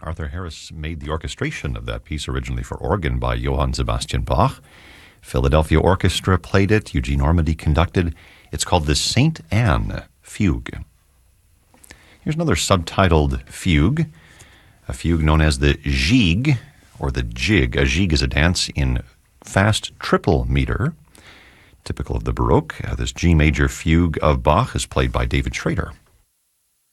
Arthur Harris made the orchestration of that piece originally for organ by Johann Sebastian Bach. Philadelphia Orchestra played it. Eugene Ormandy conducted. It's called the St. Anne Fugue. Here's another subtitled fugue, a fugue known as the gigue or the jig. A gigue is a dance in fast triple meter, typical of the Baroque. This G major fugue of Bach is played by David Schrader.